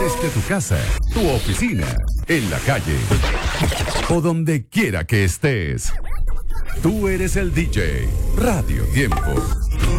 Desde tu casa, tu oficina, en la calle o donde quiera que estés. Tú eres el DJ. Radio Tiempo.